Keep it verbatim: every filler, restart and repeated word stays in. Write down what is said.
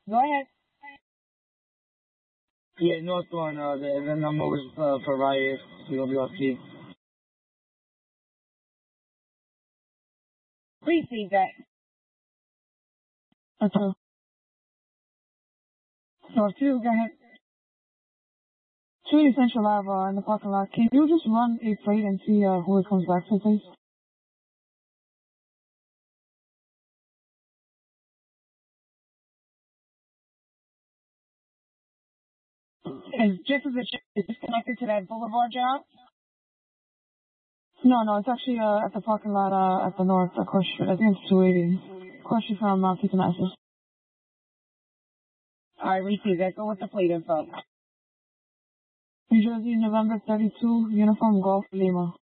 Go ahead. Yeah, North one, uh, the, the number was, uh, for Riot, C W F T. Receive that. Okay. So two, go ahead. Two Essential Live uh, in the parking lot. Can you just run a plate and see uh, who it comes back to, please? Is just as it is this connected to that Boulevard job? No, no, it's actually uh, at the parking lot uh, at the north, across street. I think it's two eighty. Across street from Mount Pizza Masters. All right, receive that. Go with the plate info. New Jersey, November thirty-two, uniform Golf Lima.